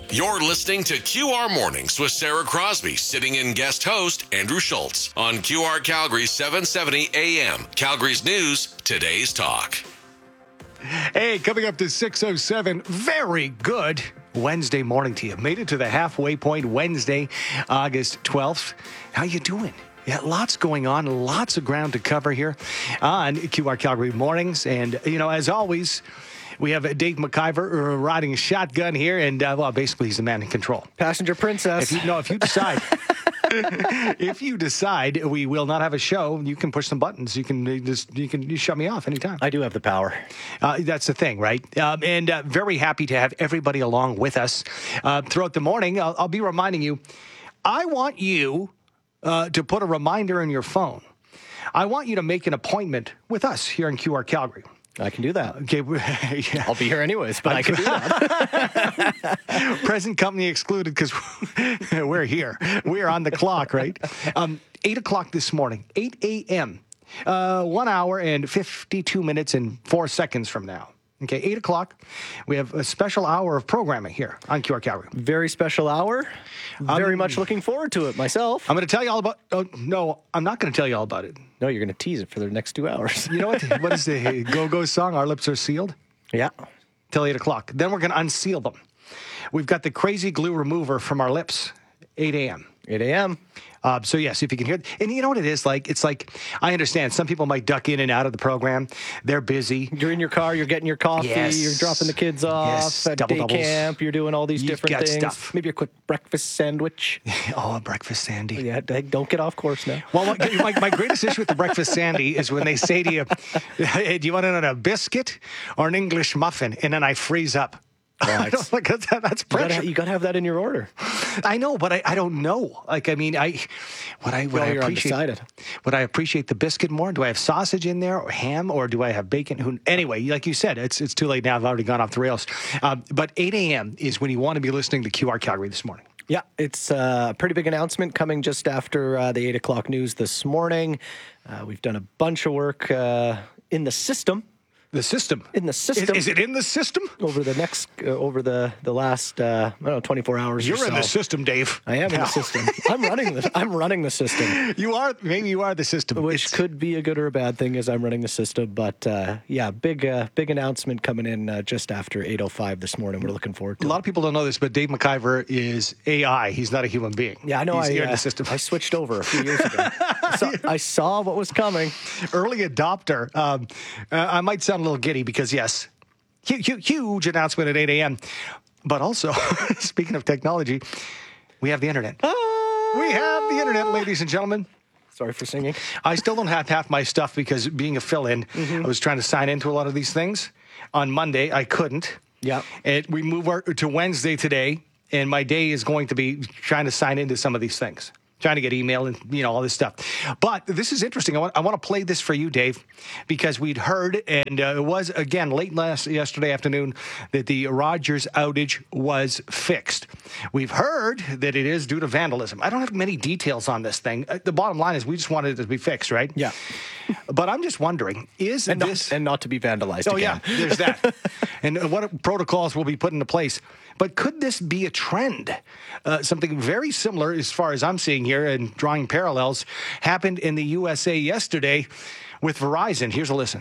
You're listening to QR Mornings with Sarah Crosby, sitting in guest host Andrew Schultz on QR Calgary 770 AM. Calgary's news, today's talk. Hey, coming up to 6:07, very good Wednesday morning to you. Made it to the halfway point Wednesday, August 12th. How you doing? Yeah, lots going on, lots of ground to cover here on QR Calgary Mornings. And, you know, as always, we have Dave McIver riding a shotgun here, and, basically he's the man in control. Passenger princess. If you decide... If you decide we will not have a show, you can push some buttons. You can shut me off anytime. I do have the power. That's the thing, right? And very happy to have everybody along with us throughout the morning. I'll be reminding you. I want you to put a reminder in your phone. I want you to make an appointment with us here in QR Calgary. I can do that. Okay, yeah. I'll be here anyways, but I can do that. Present company excluded because we're here. We're on the clock, right? 8 o'clock this morning, 8 a.m., 1 hour and 52 minutes and 4 seconds from now. Okay, 8 o'clock. We have a special hour of programming here on QR Calgary. Very special hour. Very much looking forward to it myself. I'm going to tell you all about... Oh, no, I'm not going to tell you all about it. No, you're going to tease it for the next 2 hours. You know what? What is the Go-Go song? Our Lips Are Sealed? Yeah. Till 8 o'clock. Then we're going to unseal them. We've got the crazy glue remover from our lips, 8 a.m. 8 a.m. So, yes, if you can hear... And you know what it is? It's like, I understand some people might duck in and out of the program. They're busy. You're in your car, you're getting your coffee, Yes. You're dropping the kids off Yes, at double day doubles. camp, you're doing all these You've different got things. stuff. Maybe a quick breakfast sandwich. Oh, a breakfast Sandy. Yeah, don't get off course now. Well, my greatest issue with the breakfast Sandy is when they say to you, hey, do you want it on a biscuit or an English muffin? And then I freeze up. Well, That's pressure. You got to have that in your order. I know, but I don't know. Would I You're appreciate undecided. Would I appreciate the biscuit more? Do I have sausage in there or ham, or do I have bacon? Anyway, like you said, it's too late now. I've already gone off the rails. But 8 a.m. is when you want to be listening to QR Calgary this morning. Yeah, it's a pretty big announcement coming just after the 8 o'clock news this morning. We've done a bunch of work in the system. The system. In the system. Is it in the system? Over the last 24 hours or so. You're in the system, Dave. I am in the system. I'm running the system. You are. Maybe you are the system. Which could be a good or a bad thing as I'm running the system. But big announcement coming in just after 8:05 this morning. We're looking forward to it. A lot of people don't know this, but Dave McIver is AI. He's not a human being. Yeah, I know. He's here in the system. I switched over a few years ago. I saw what was coming. Early adopter. I might sound a little giddy because, yes, huge announcement at 8 a.m. But also, speaking of technology, we have the internet. We have the internet, ladies and gentlemen. Sorry for singing. I still don't have half my stuff because being a fill-in, I was trying to sign into a lot of these things. On Monday, I couldn't. Yeah. We move to Wednesday today, and my day is going to be trying to sign into some of these things. Trying to get email and, all this stuff. But this is interesting. I want to play this for you, Dave, because we'd heard, and it was, again, late yesterday afternoon, that the Rogers outage was fixed. We've heard that it is due to vandalism. I don't have many details on this thing. The bottom line is we just wanted it to be fixed, right? Yeah. But I'm just wondering, not to be vandalized again? Yeah, there's that. And what protocols will be put into place? But could this be a trend? Something very similar, as far as I'm seeing here and drawing parallels, happened in the USA yesterday with Verizon. Here's a listen.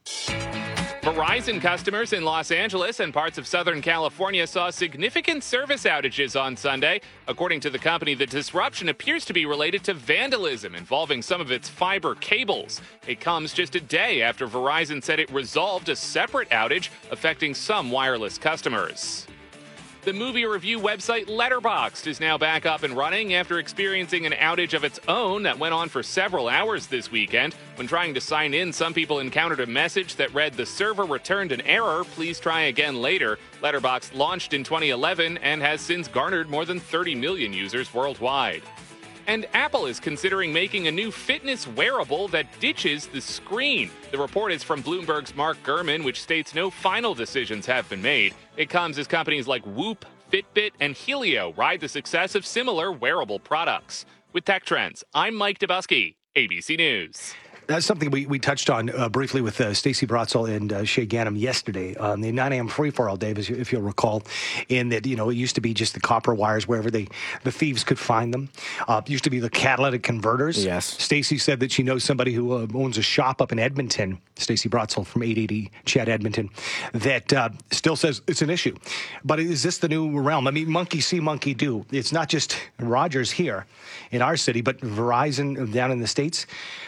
Verizon customers in Los Angeles and parts of Southern California saw significant service outages on Sunday. According to the company, the disruption appears to be related to vandalism involving some of its fiber cables. It comes just a day after Verizon said it resolved a separate outage affecting some wireless customers. The movie review website Letterboxd is now back up and running after experiencing an outage of its own that went on for several hours this weekend. When trying to sign in, some people encountered a message that read, "The server returned an error. Please try again later." Letterboxd launched in 2011 and has since garnered more than 30 million users worldwide. And Apple is considering making a new fitness wearable that ditches the screen. The report is from Bloomberg's Mark Gurman, which states no final decisions have been made. It comes as companies like Whoop, Fitbit, and Helio ride the success of similar wearable products. With Tech Trends, I'm Mike Dubusky, ABC News. That's something we touched on briefly with Stacey Brotzel and Shay Ganem yesterday on the 9 a.m. free-for-all, Dave, if you'll recall, in that, it used to be just the copper wires wherever the thieves could find them. It used to be the catalytic converters. Yes. Stacey said that she knows somebody who owns a shop up in Edmonton, Stacey Brotzel from 880 Chat Edmonton, that still says it's an issue. But is this the new realm? I mean, monkey see, monkey do. It's not just Rogers here in our city, but Verizon down in the States.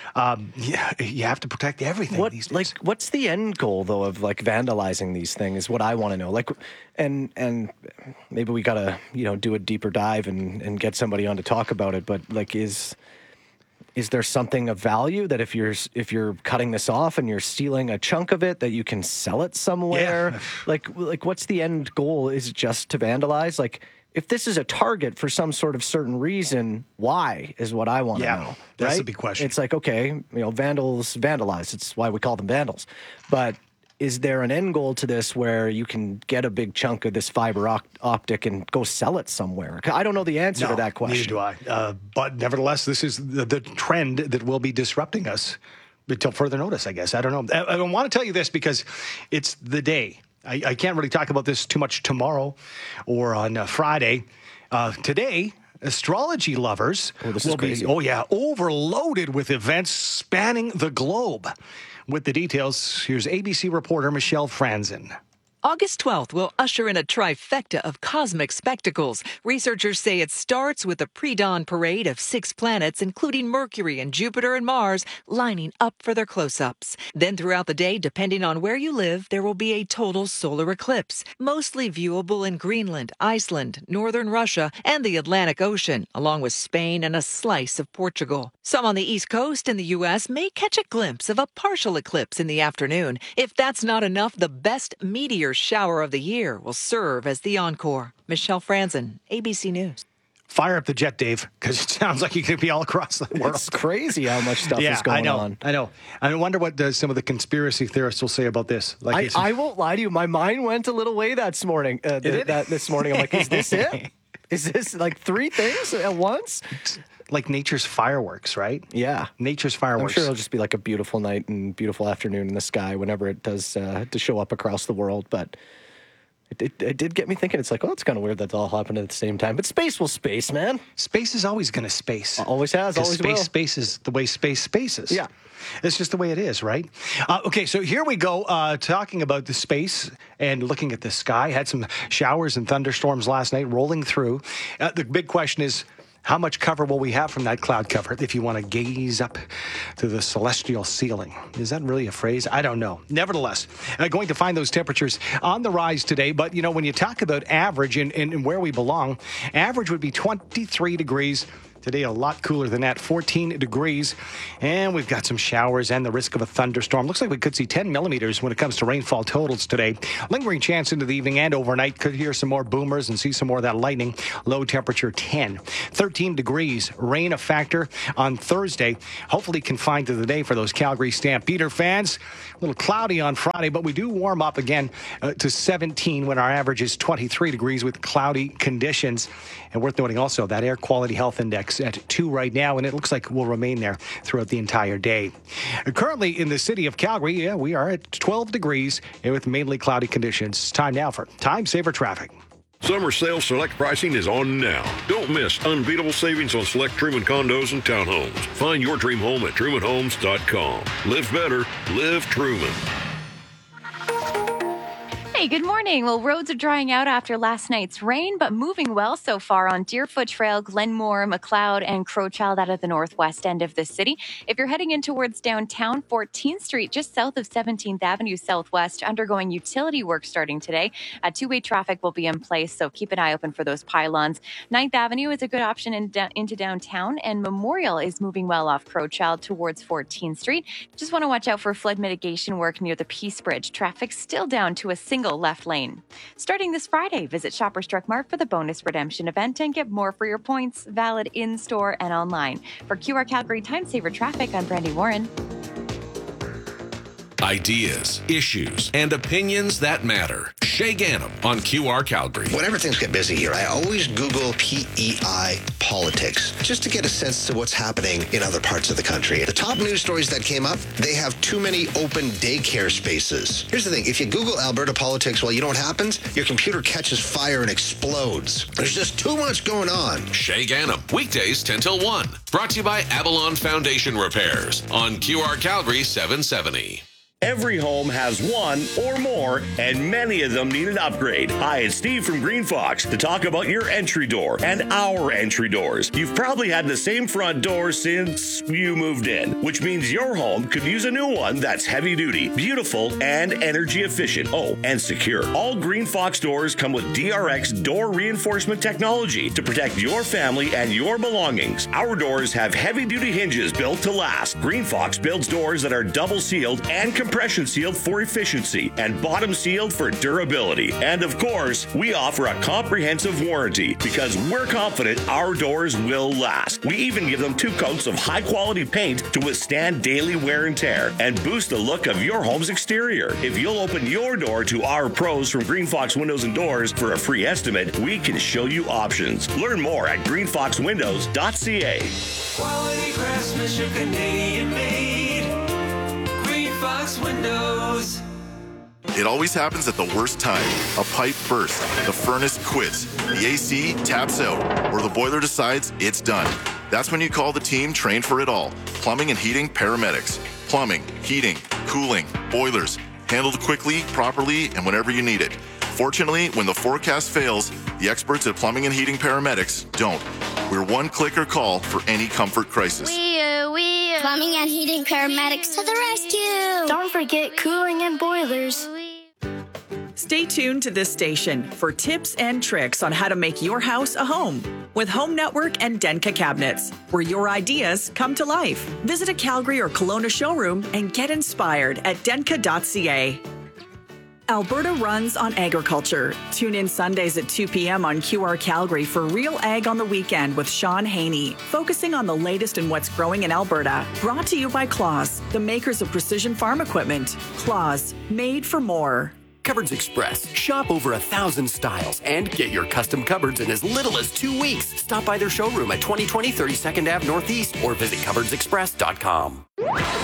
You have to protect everything these days. What's the end goal, though, of vandalizing these things is what I want to know. And maybe we got to, do a deeper dive and get somebody on to talk about it. But is there something of value that if you're cutting this off and you're stealing a chunk of it, that you can sell it somewhere? Yeah. What's the end goal? Is it just to vandalize? If this is a target for some sort of certain reason, why is what I want to know. That's right? the big question. It's okay, vandals vandalize. It's why we call them vandals. But is there an end goal to this where you can get a big chunk of this fiber optic and go sell it somewhere? I don't know the answer to that question. Neither do I. But nevertheless, this is the trend that will be disrupting us until further notice, I guess. I don't know. I don't want to tell you this because it's the day. I can't really talk about this too much tomorrow or on Friday. Today, astrology lovers will be, overloaded with events spanning the globe. With the details, here's ABC reporter Michelle Franzen. August 12th will usher in a trifecta of cosmic spectacles. Researchers say it starts with a pre-dawn parade of 6 planets, including Mercury and Jupiter and Mars, lining up for their close-ups. Then throughout the day, depending on where you live, there will be a total solar eclipse, mostly viewable in Greenland, Iceland, northern Russia, and the Atlantic Ocean, along with Spain and a slice of Portugal. Some on the East Coast in the U.S. may catch a glimpse of a partial eclipse in the afternoon. If that's not enough, the best meteor shower of the year will serve as the encore. Michelle Franzen, ABC News. Fire up the jet, Dave, because it sounds like you could be all across the world. It's crazy how much stuff is going on. I know. I wonder what some of the conspiracy theorists will say about this. I won't lie to you. My mind went a little way this morning. This morning, I'm like, is this it? Is this 3 things at once? Like nature's fireworks, right? Yeah. Nature's fireworks. I'm sure it'll just be like a beautiful night and beautiful afternoon in the sky whenever it does to show up across the world. But it did get me thinking. It's like, it's kind of weird that's all happened at the same time. But space will space, man. Space is always going to space. Always has, always will. Space is the way space spaces. Yeah. It's just the way it is, right? Okay, so here we go, talking about the space and looking at the sky. Had some showers and thunderstorms last night rolling through. The big question is, how much cover will we have from that cloud cover if you want to gaze up to the celestial ceiling? Is that really a phrase? I don't know. Nevertheless, going to find those temperatures on the rise today. But, when you talk about average and where we belong, average would be 23 degrees. Today, a lot cooler than that, 14 degrees. And we've got some showers and the risk of a thunderstorm. Looks like we could see 10 millimeters when it comes to rainfall totals today. Lingering chance into the evening and overnight. Could hear some more boomers and see some more of that lightning. Low temperature 10. 13 degrees. Rain a factor on Thursday. Hopefully confined to the day for those Calgary Stampeder fans. A little cloudy on Friday, but we do warm up again to 17 when our average is 23 degrees with cloudy conditions. And worth noting also that air quality health index at 2 right now, and it looks like will remain there throughout the entire day. Currently in the city of Calgary, we are at 12 degrees with mainly cloudy conditions. Time now for Time Saver Traffic. Summer sale select pricing is on now. Don't miss unbeatable savings on select Truman condos and townhomes. Find your dream home at trumanhomes.com. Live better, live Truman. Hey, good morning. Well, roads are drying out after last night's rain, but moving well so far on Deerfoot Trail, Glenmore, McLeod, and Crowchild out of the northwest end of the city. If you're heading in towards downtown, 14th Street, just south of 17th Avenue Southwest, undergoing utility work starting today. Two-way traffic will be in place, so keep an eye open for those pylons. 9th Avenue is a good option into downtown, and Memorial is moving well off Crowchild towards 14th Street. Just want to watch out for flood mitigation work near the Peace Bridge. Traffic still down to a single left lane. Starting this Friday, visit Shoppers Drug Mart for the bonus redemption event and get more for your points, valid in-store and online. For QR Calgary Time Saver Traffic, I'm Brandy Warren. Ideas, issues, and opinions that matter. Shay Ganem on QR Calgary. Whenever things get busy here, I always Google PEI politics just to get a sense to what's happening in other parts of the country. The top news stories that came up, they have too many open daycare spaces. Here's the thing. If you Google Alberta politics, well, you know what happens? Your computer catches fire and explodes. There's just too much going on. Shay Ganem, weekdays 10 till 1. Brought to you by Avalon Foundation Repairs on QR Calgary 770. Every home has one or more, and many of them need an upgrade. Hi, it's Steve from Green Fox to talk about your entry door and our entry doors. You've probably had the same front door since you moved in, which means your home could use a new one that's heavy duty, beautiful, and energy efficient. Oh, and secure. All Green Fox doors come with DRX door reinforcement technology to protect your family and your belongings. Our doors have heavy duty hinges built to last. Green Fox builds doors that are double sealed and compression sealed for efficiency and bottom sealed for durability. And of course, we offer a comprehensive warranty because we're confident our doors will last. We even give them 2 coats of high quality paint to withstand daily wear and tear and boost the look of your home's exterior. If you'll open your door to our pros from Green Fox Windows and Doors for a free estimate, we can show you options. Learn more at greenfoxwindows.ca. Quality craftsmanship, Canadian made. Fox Windows. It always happens at the worst time. A pipe bursts, the furnace quits, the AC taps out, or the boiler decides it's done. That's when you call the team trained for it all. Plumbing and Heating Paramedics. Plumbing, heating, cooling, boilers. Handled quickly, properly, and whenever you need it. Fortunately, when the forecast fails, the experts at Plumbing and Heating Paramedics don't. We're one clicker call for any comfort crisis. Plumbing and Heating Paramedics to the rescue! Don't forget cooling and boilers. Stay tuned to this station for tips and tricks on how to make your house a home with Home Network and Denka Cabinets, where your ideas come to life. Visit a Calgary or Kelowna showroom and get inspired at denka.ca. Alberta runs on agriculture. Tune in Sundays at 2 p.m. on QR Calgary for Real Ag on the Weekend with Sean Haney, focusing on the latest in what's growing in Alberta. Brought to you by Claas, the makers of precision farm equipment. Claas, made for more. Cupboards Express. Shop over 1,000 styles and get your custom cupboards in as little as 2 weeks. Stop by their showroom at 2020 32nd Ave Northeast or visit cupboardsexpress.com.